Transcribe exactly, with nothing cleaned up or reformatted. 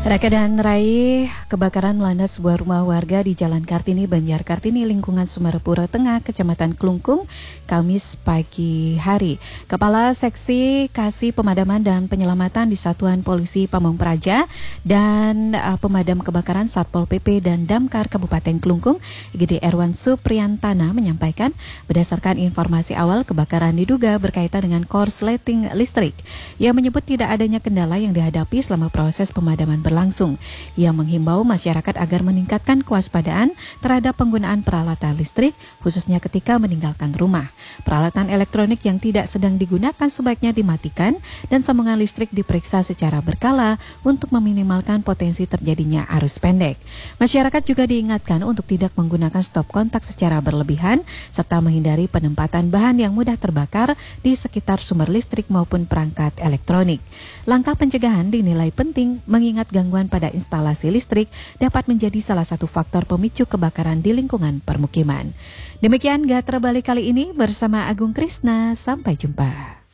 Raka dan Rai, kebakaran melanda sebuah rumah warga di Jalan Kartini, Banjar Kartini, lingkungan Sumerpura Tengah, Kecamatan Klungkung, Kamis pagi hari. Kepala Seksi Kasih Pemadaman dan Penyelamatan di Satuan Polisi Pamong Praja dan uh, Pemadam Kebakaran Satpol P P dan Damkar Kabupaten Klungkung, I G D Erwan Supriyantana menyampaikan berdasarkan informasi awal kebakaran diduga berkaitan dengan korsleting listrik. Ia menyebut tidak adanya kendala yang dihadapi selama proses pemadaman berlangsung. Langsung, ia menghimbau masyarakat agar meningkatkan kewaspadaan terhadap penggunaan peralatan listrik, khususnya ketika meninggalkan rumah. Peralatan elektronik yang tidak sedang digunakan sebaiknya dimatikan dan sambungan listrik diperiksa secara berkala untuk meminimalkan potensi terjadinya arus pendek. Masyarakat juga diingatkan untuk tidak menggunakan stop kontak secara berlebihan serta menghindari penempatan bahan yang mudah terbakar di sekitar sumber listrik maupun perangkat elektronik. Langkah pencegahan dinilai penting mengingat gangguan pada instalasi listrik dapat menjadi salah satu faktor pemicu kebakaran di lingkungan permukiman. Demikian Gatra Bali kali ini bersama Agung Krisna. Sampai jumpa.